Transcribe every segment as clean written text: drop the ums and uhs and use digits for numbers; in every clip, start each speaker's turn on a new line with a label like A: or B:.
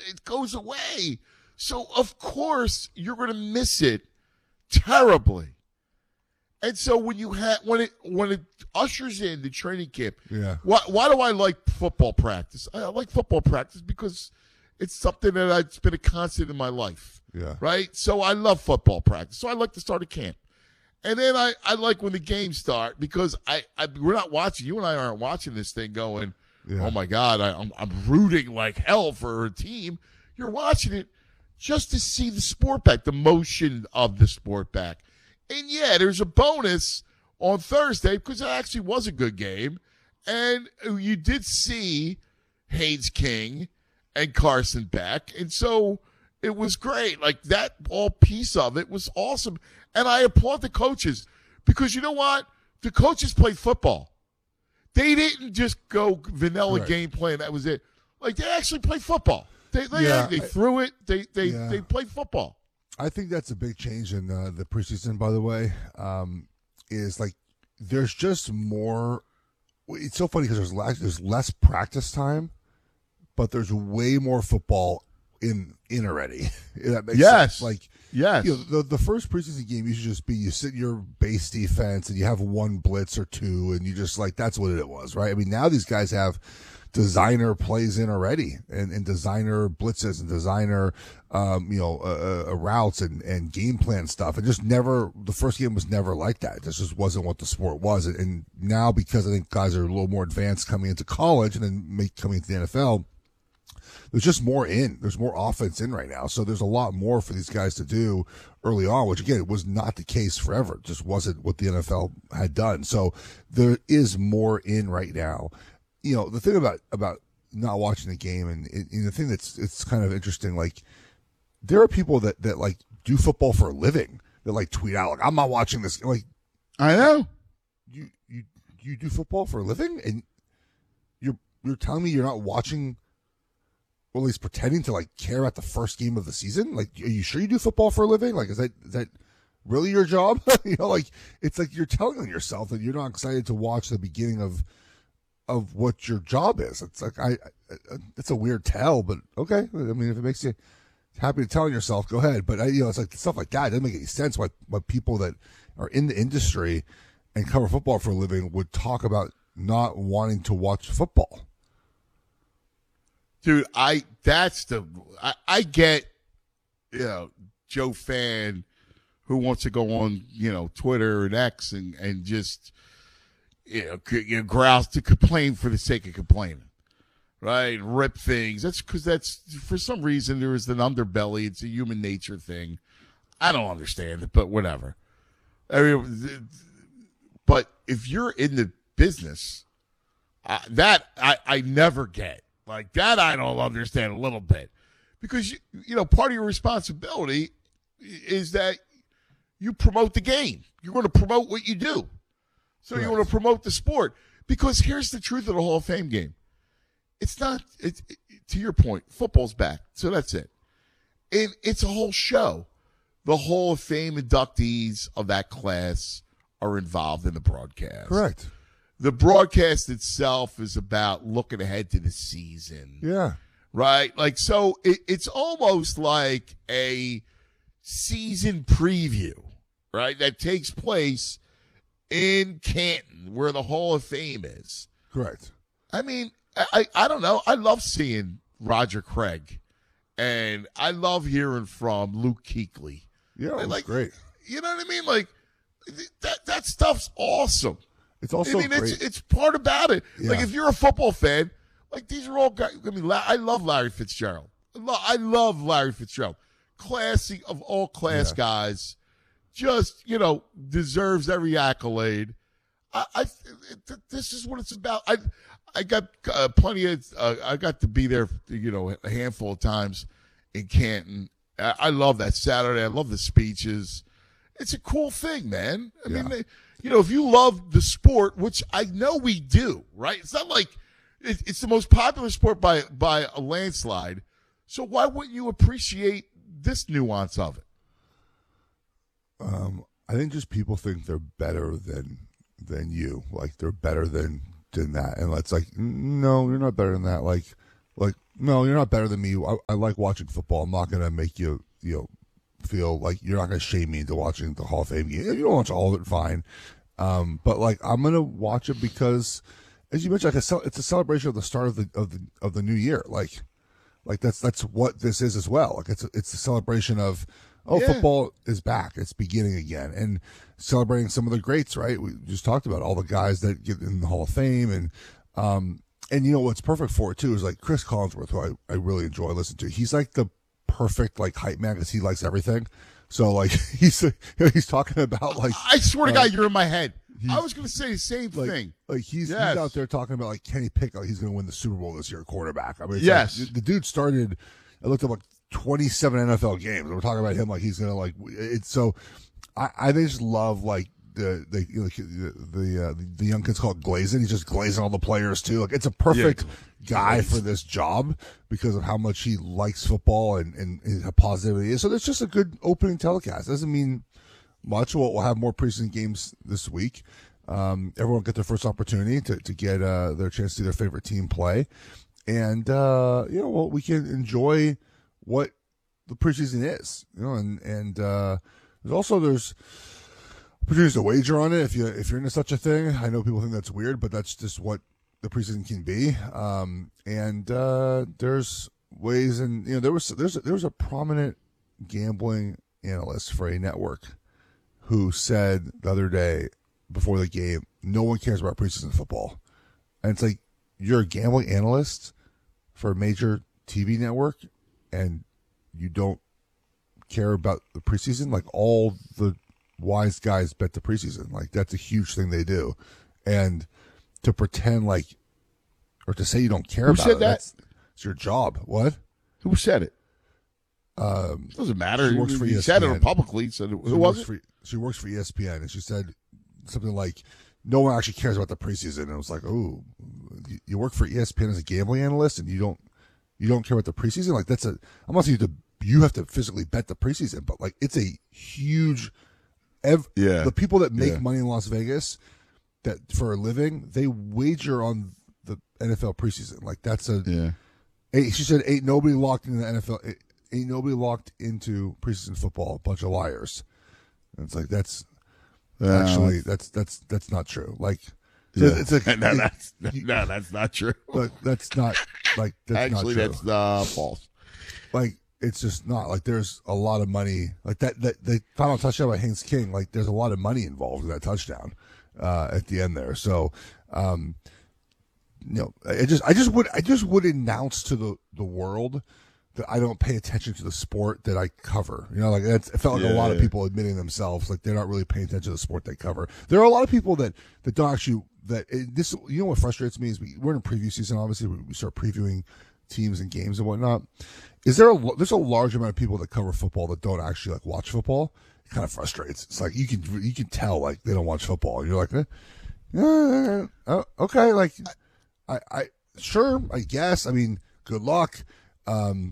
A: It goes away. So, of course, you're going to miss it terribly. And so when it ushers in the training camp, why do I like football practice? I like football practice because it's something it's been a constant in my life.
B: Yeah.
A: Right? So I love football practice. So I like the start of camp. And then I like when the games start because we're not watching. You and I aren't watching this thing going, oh, my God, I'm rooting like hell for a team. You're watching it just to see the sport back, the motion of the sport back. And, there's a bonus on Thursday because it actually was a good game. And you did see Haynes King and Carson Beck. And so it was great. Like, that all piece of it was awesome. And I applaud the coaches because you know what? The coaches played football. They didn't just go vanilla game plan. That was it. Like, they actually played football. They threw it. They played football.
B: I think that's a big change in the preseason, by the way, is like there's just more. It's so funny because there's less practice time, but there's way more football in already. That makes sense. Like, the first preseason game used to just be you sit in your base defense and you have one blitz or two, and you just like that's what it was, right? I mean, now these guys have designer plays in already and designer blitzes and designer routes and game plan stuff. And just never, the first game was never like that. This just wasn't what the sport was. And now, because I think guys are a little more advanced coming into college and then coming into the NFL, there's just there's more offense in right now. So there's a lot more for these guys to do early on, which again, it was not the case forever. It just wasn't what the NFL had done. So there is more in right now. The thing about not watching the game and the thing it's kind of interesting, like there are people that like do football for a living that like tweet out like I'm not watching this. Like,
A: I know
B: you do football for a living and you're telling me you're not watching, or at least pretending to like care about the first game of the season. Like, are you sure you do football for a living? Like, is that really your job? Like it's like you're telling on yourself that you're not excited to watch the beginning of what your job is. It's like it's a weird tell, but okay. I mean, if it makes you happy to tell on yourself, go ahead. But it's like stuff like that. It doesn't make any sense why people that are in the industry and cover football for a living would talk about not wanting to watch football.
A: Dude, I get, Joe Fan who wants to go on, Twitter and X and just, grouse to complain for the sake of complaining, right? Rip things. That's because for some reason there is an underbelly. It's a human nature thing. I don't understand it, but whatever. I mean, but if you're in the business, that I never get. Like that I don't understand a little bit. Because, part of your responsibility is that you promote the game. You're going to promote what you do. So you want to promote the sport. Because here's the truth of the Hall of Fame game. It's not, to your point, football's back. So that's it. It's a whole show. The Hall of Fame inductees of that class are involved in the broadcast.
B: Correct.
A: The broadcast itself is about looking ahead to the season.
B: Yeah.
A: Right? Like, so it's almost like a season preview, right? That takes place in Canton, where the Hall of Fame is.
B: Correct.
A: I mean, I don't know. I love seeing Roger Craig, and I love hearing from Luke Kuechly.
B: Yeah, it was great.
A: You know what I mean? Like, that stuff's awesome.
B: It's also great.
A: It's part about it. Yeah. Like, if you're a football fan, like, these are all guys. I mean, I love Larry Fitzgerald. I love Larry Fitzgerald. Classy of all class guys. Just, deserves every accolade. This is what it's about. I got plenty of, I got to be there, a handful of times in Canton. I love that Saturday. I love the speeches. It's a cool thing, man. I mean, if you love the sport, which I know we do, right? It's not like it's the most popular sport by a landslide. So why wouldn't you appreciate this nuance of it?
B: I think just people think they're better than you. Like they're better than that. And it's like, no, you're not better than that. Like No, you're not better than me. I like watching football. I'm not going to make you, feel like you're not going to shame me into watching the Hall of Fame game. You don't watch all of it, fine. But like I'm going to watch it because, as you mentioned, it's a celebration of the start of the new year. Like that's what this is as well. Like it's a celebration of football is back. It's beginning again, and celebrating some of the greats. Right, we just talked about all the guys that get in the Hall of Fame, and what's perfect for it too is like Chris Collinsworth, who I really enjoy listening to. He's like the perfect like hype man because he likes everything. So like he's talking about like
A: I swear to God, you're in my head. I was going to say the same thing.
B: Like he's out there talking about like Kenny Pickett. Like he's going to win the Super Bowl this year, quarterback. I mean,
A: yes,
B: like, the dude started. I looked up like 27 NFL games. We're talking about him like he's going to like. It's so. I just love like the young kids call it glazing. He's just glazing all the players too. Like it's a perfect guy for this job because of how much he likes football and how positive he is. So that's just a good opening telecast. Doesn't mean much. We'll have more preseason games this week. Everyone will get their first opportunity to get their chance to see their favorite team play, and we can enjoy what the preseason is. And there's opportunities to wager on it if you're into such a thing. I know people think that's weird, but that's just what the preseason can be. There's ways, and there was a prominent gambling analyst for a network who said the other day before the game, no one cares about preseason football. And it's like, you're a gambling analyst for a major TV network and you don't care about the preseason? Like, all the wise guys bet the preseason. Like, that's a huge thing they do. And to pretend like, or to say you don't care about it, that's your job. What?
A: Who said it? Doesn't matter.
B: She works for ESPN.
A: He said it publicly. Said it. Who was it?
B: She works for ESPN, and she said something like, "No one actually cares about the preseason." And I was like, "Oh, you work for ESPN as a gambling analyst, and you don't care about the preseason? Like I'm not saying you have to physically bet the preseason, but like it's a huge. The people that make money in Las Vegas, that for a living, they wager on the NFL preseason. Like that's she said, ain't nobody locked into the NFL. Ain't nobody locked into preseason football. A bunch of liars. And it's like that's not true. Like it's
A: that's not true.
B: But that's not like that's
A: actually
B: not true.
A: That's false.
B: Like it's just not like there's a lot of money. Like that the final touchdown by Haynes King. Like there's a lot of money involved in that touchdown at the end there. So I just would announce to the world that I don't pay attention to the sport that I cover. Like it felt like a lot of people admitting themselves like they're not really paying attention to the sport they cover. There are a lot of people that don't actually this. What frustrates me is we're in a preview season. Obviously, we start previewing teams and games and whatnot. There's a large amount of people that cover football that don't actually like watch football. It kind of frustrates. It's like you can tell like they don't watch football. You're like, okay, like I sure, I guess. I mean, good luck. I'm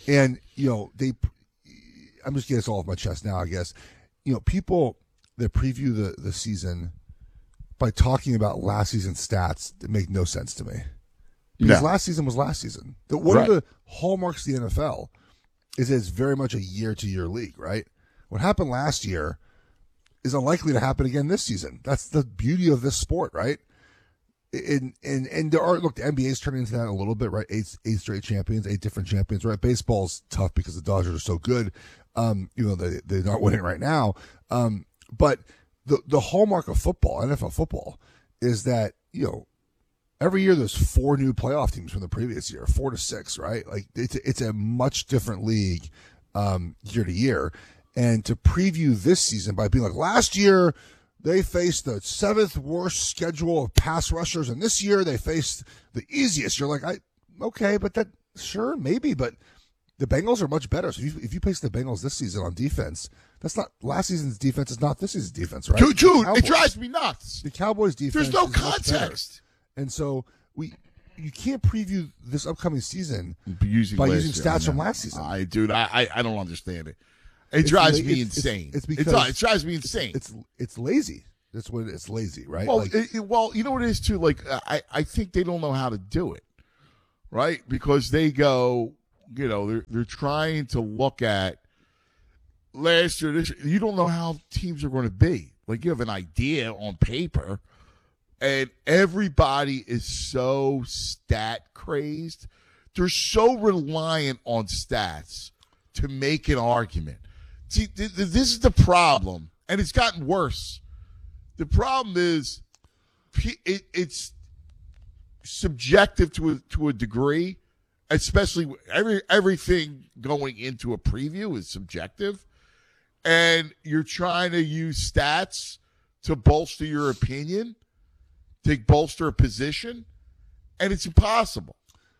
B: just getting this all off my chest now, I guess. People that preview the season by talking about last season's stats that make no sense to me. Because last season was last season. One of the hallmarks of the NFL is that it's very much a year-to-year league, right? What happened last year is unlikely to happen again this season. That's the beauty of this sport, right? And there are, the NBA's turning into that a little bit, right? Eight straight champions, 8 different champions, right? Baseball's tough because the Dodgers are so good. They're not winning right now. But the hallmark of football, NFL football, is that, every year there's 4 new playoff teams from the previous year, 4 to 6, right? Like it's a much different league, year to year. And to preview this season by being like, last year they faced the 7th worst schedule of pass rushers, and this year they faced the easiest. You're like, okay, but that, sure, maybe, but the Bengals are much better. So if you place the Bengals this season on defense, that's not last season's defense. Is not this season's defense, right?
A: Dude, it drives me nuts.
B: The Cowboys' defense.
A: There's no context,
B: and so you can't preview this upcoming season by using stats from last season.
A: I don't understand it. It drives me insane. It's because it drives me insane.
B: It's lazy. That's what it's lazy, right?
A: Well, you know what it is too. Like I think they don't know how to do it. right? Because they go, they're trying to look at last year, this year. You don't know how teams are going to be. Like, you have an idea on paper, and everybody is so stat crazed. They're so reliant on stats to make an argument. See, this is the problem, and it's gotten worse. The problem is it's subjective to a degree, especially everything going into a preview is subjective, and you're trying to use stats to bolster your opinion, to bolster a position, and it's impossible.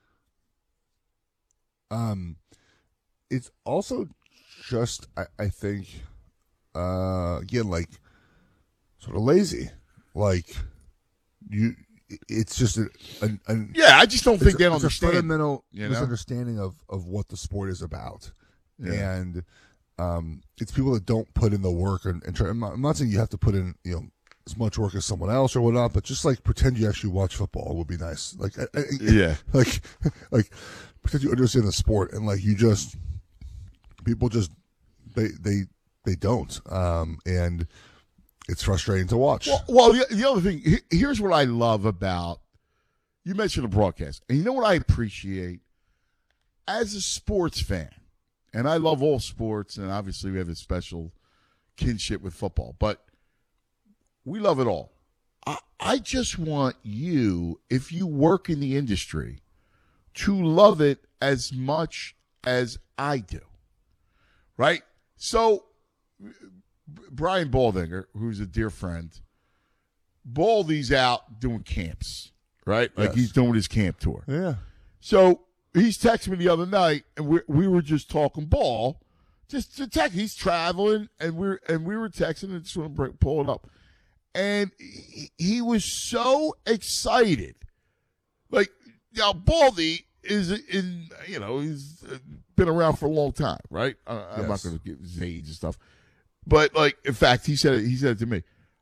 B: It's also just, I think, again, like, sort of lazy. Like, it's just
A: I just don't think they don't understand.
B: It's a fundamental misunderstanding of what the sport is about. Yeah. And it's people that don't put in the work and try. I'm not saying you have to put in, as much work as someone else or whatnot, but just like pretend you actually watch football would be nice. Like, like pretend you understand the sport, and like people just they don't, and it's frustrating to watch.
A: Well, the other thing, here's what I love about, you mentioned the broadcast, and you know what I appreciate as a sports fan, and I love all sports, and obviously we have a special kinship with football, but we love it all. I just want you, if you work in the industry, to love it as much as I do, right? So, Brian Baldinger, who's a dear friend, Baldy's out doing camps, right? Like, he's doing his camp tour.
B: Yeah.
A: So he's texting me the other night, and we were just talking ball, just to text. He's traveling, and we were texting, and just want to pull it up, and he was so excited. Like, now Baldy is he's been around for a long time, right? I'm not going to give his age and stuff. But, like, in fact, he said it to me.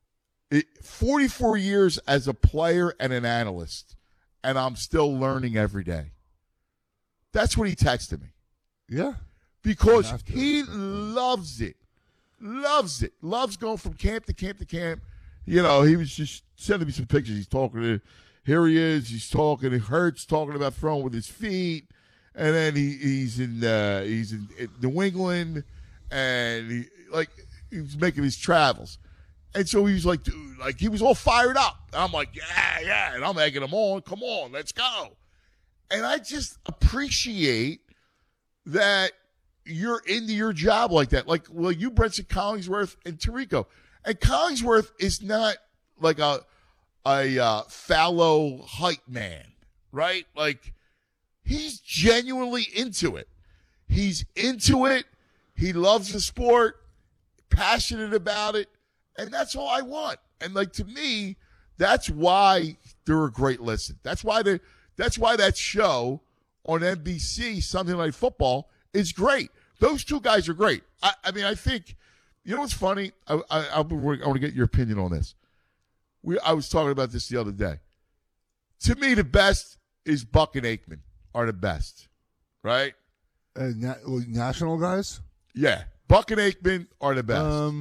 A: 44 years as a player and an analyst, and I'm still learning every day. That's what he texted me.
B: Yeah.
A: Because he loves it. Loves it. Loves going from camp to camp to camp. He was just sending me some pictures. He's talking here he is. He's talking. It hurts talking about throwing with his feet. And then he's in New England, and he was making his travels. And so he was like, dude, like, he was all fired up. And I'm like, yeah. And I'm egging him on. Come on, let's go. And I just appreciate that you're into your job like that. Like, well, you, Brenton Collingsworth, and Tirico. And Collingsworth is not like a fallow hype man, right? Like, he's genuinely into it. He's into it. He loves the sport, passionate about it, and that's all I want. And, like, to me, that's why they're a great listen. That's why that show on NBC, Sunday Night Football, is great. Those two guys are great. I mean, I think, you know what's funny? I want to get your opinion on this. I was talking about this the other day. To me, the best is Buck and Aikman are the best, right?
B: National guys?
A: Yeah. Buck and Aikman are the best.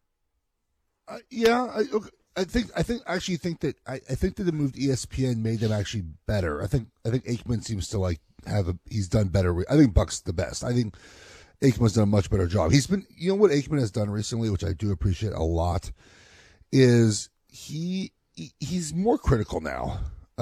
B: I think that the move to ESPN made them actually better. I think Aikman seems to he's done better. I think Buck's the best. I think Aikman's done a much better job. He's been, what Aikman has done recently, which I do appreciate a lot, is he's more critical now.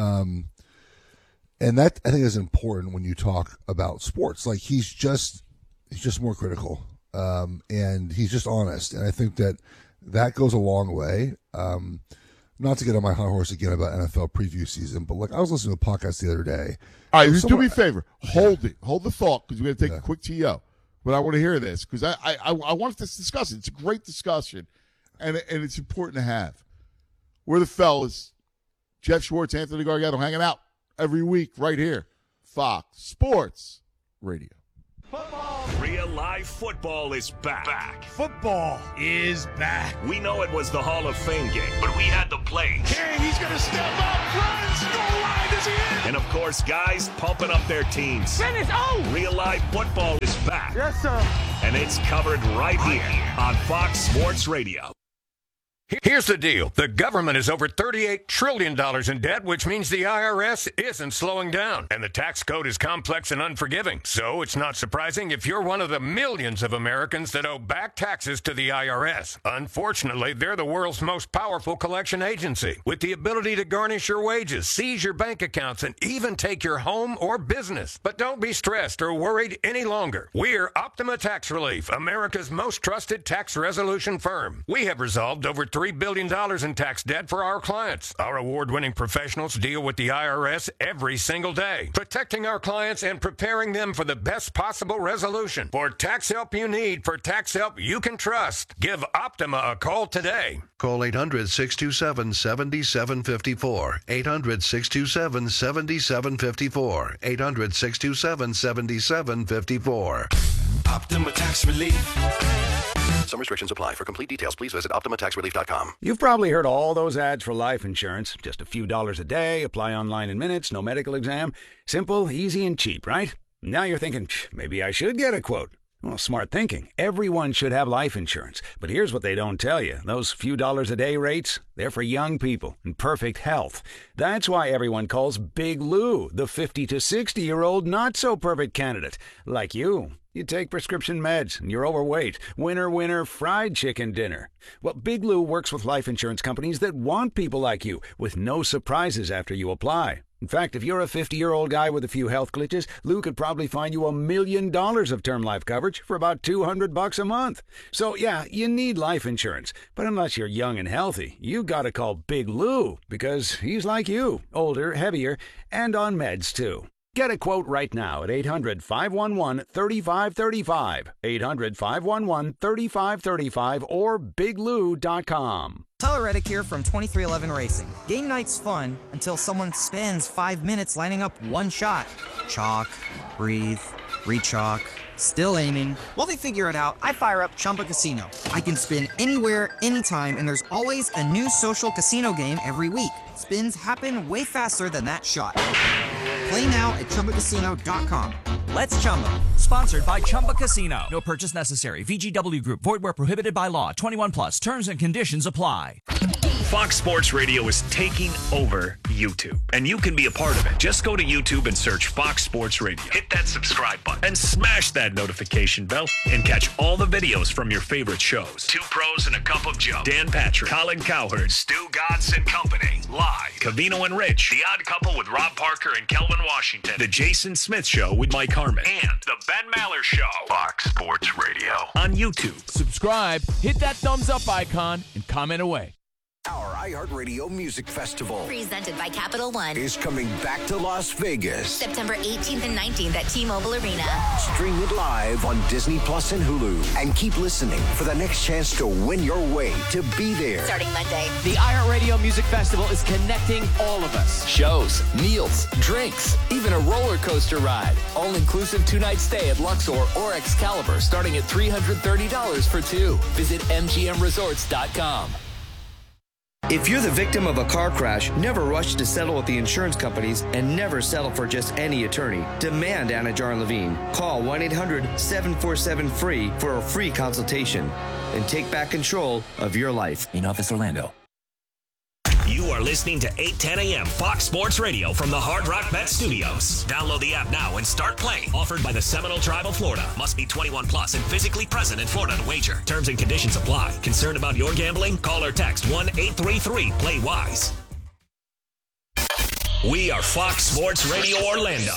B: And that, I think, is important when you talk about sports. Like, he's just more critical. And he's just honest. And I think that goes a long way. Not to get on my high horse again about NFL preview season, but I was listening to a podcast the other day.
A: All right, do me a favor. Hold the thought, because we're going to take a quick TO. But I want to hear this, because I want us to discuss it. It's a great discussion, and it's important to have. We're the fellas, Jeff Schwartz, Anthony Gargano, hanging out every week right here, Fox Sports Radio.
C: Football. Real Live football is back.
D: Football is back.
C: We know it was the Hall of Fame game, but we had the plays.
D: King, he's going to step up, runs, goal line, is he in?
C: And of course, guys pumping up their teams.
E: Finish,
C: Real Live football is back.
E: Yes, sir.
C: And it's covered right here on Fox Sports Radio.
F: Here's the deal. The government is over $38 trillion in debt, which means the IRS isn't slowing down. And the tax code is complex and unforgiving. So it's not surprising if you're one of the millions of Americans that owe back taxes to the IRS. Unfortunately, they're the world's most powerful collection agency, with the ability to garnish your wages, seize your bank accounts, and even take your home or business. But don't be stressed or worried any longer. We're Optima Tax Relief, America's most trusted tax resolution firm. We have resolved over $3 billion in tax debt for our clients. Our award-winning professionals deal with the IRS every single day, protecting our clients and preparing them for the best possible resolution. For tax help you need, for tax help you can trust, give Optima a call today.
G: Call 800-627-7754. 800-627-7754. 800-627-7754.
C: Optima Tax Relief.
H: Some restrictions apply. For complete details, please visit OptimaTaxRelief.com.
I: You've probably heard all those ads for life insurance. Just a few dollars a day, apply online in minutes, no medical exam. Simple, easy, and cheap, right? Now you're thinking, maybe I should get a quote. Well, smart thinking. Everyone should have life insurance. But here's what they don't tell you. Those few dollars a day rates, they're for young people in perfect health. That's why everyone calls Big Lou the 50 to 60-year-old not-so-perfect candidate. Like you. You take prescription meds, and you're overweight. Winner, winner, fried chicken dinner. Well, Big Lou works with life insurance companies that want people like you, with no surprises after you apply. In fact, if you're a 50-year-old guy with a few health glitches, Lou could probably find you $1 million of term life coverage for about $200 a month. So, yeah, you need life insurance. But unless you're young and healthy, you gotta call Big Lou, because he's like you, older, heavier, and on meds, too. Get a quote right now at 800-511-3535, 800-511-3535, or biglou.com.
J: Tyler Reddick here from 2311 Racing. Game night's fun until someone spends 5 minutes lining up one shot. Chalk, breathe, re-chalk, still aiming. While they figure it out, I fire up Chumba Casino. I can spin anywhere, anytime, and there's always a new social casino game every week. Spins happen way faster than that shot. Play now at ChumbaCasino.com.
K: Let's Chumba. Sponsored by Chumba Casino. No purchase necessary. VGW Group. Void where prohibited by law. 21 plus. Terms and conditions apply.
C: Fox Sports Radio is taking over YouTube, and you can be a part of it. Just go to YouTube and search Fox Sports Radio. Hit that subscribe button and smash that notification bell and catch all the videos from your favorite shows. Two Pros and a Cup of Joe, Dan Patrick, Colin Cowherd, Stu Godson Company, Live, Covino and Rich, The Odd Couple with Rob Parker and Kelvin Washington, The Jason Smith Show with Mike Harmon, and The Ben Maller Show. Fox Sports Radio on YouTube.
L: Subscribe, hit that thumbs up icon, and comment away.
M: Our iHeartRadio Music Festival,
N: presented by Capital One,
M: is coming back to Las Vegas.
N: September 18th and 19th at T-Mobile Arena.
M: Stream it live on Disney Plus and Hulu. And keep listening for the next chance to win your way to be there.
N: Starting Monday.
O: The iHeartRadio Music Festival is connecting all of us.
P: Shows, meals, drinks, even a roller coaster ride. All-inclusive 2-night stay at Luxor or Excalibur starting at $330 for two. Visit MGMResorts.com.
Q: If you're the victim of a car crash, never rush to settle with the insurance companies and never settle for just any attorney. Demand Anajar Levine. Call 1-800-747-FREE for a free consultation and take back control of your life.
P: In Office Orlando.
C: You are listening to 8:10 a.m. Fox Sports Radio from the Hard Rock Bet Studios. Download the app now and start playing. Offered by the Seminole Tribe of Florida. Must be 21 plus and physically present in Florida to wager. Terms and conditions apply. Concerned about your gambling? Call or text 1-833-PLAY-WISE. We are Fox Sports Radio Orlando.